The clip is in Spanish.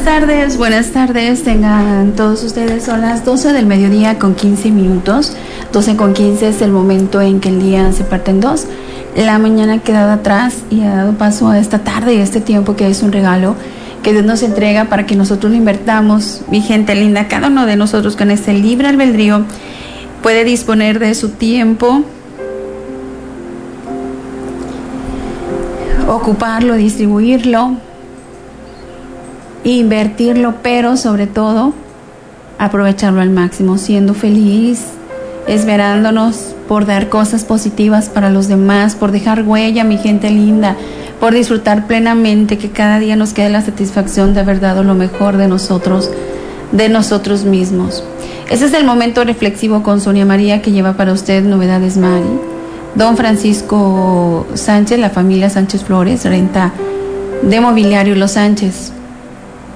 Buenas tardes, tengan todos ustedes. Son las 12 del mediodía con 15 minutos. 12 con 15 es el momento en que el día se parte en dos. La mañana ha quedado atrás y ha dado paso a esta tarde y a este tiempo que es un regalo que Dios nos entrega para que nosotros lo invertamos. Mi gente linda, cada uno de nosotros con este libre albedrío puede disponer de su tiempo, ocuparlo, distribuirlo, invertirlo, pero sobre todo aprovecharlo al máximo, siendo feliz, esmerándonos por dar cosas positivas para los demás, por dejar huella, mi gente linda, por disfrutar plenamente, que cada día nos quede la satisfacción de haber dado lo mejor de nosotros mismos. Ese es el momento reflexivo con Sonia María, que lleva para usted Novedades Mari. Don Francisco Sánchez, la familia Sánchez Flores, renta de mobiliario Los Sánchez.